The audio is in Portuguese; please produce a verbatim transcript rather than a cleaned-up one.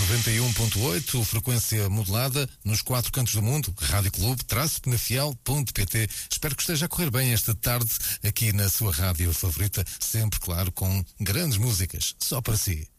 noventa e um ponto oito, frequência modulada nos quatro cantos do mundo. Rádio Clube, traço penafiel ponto pt. Espero que esteja a correr bem esta tarde aqui na sua rádio favorita, sempre, claro, com grandes músicas, só para si.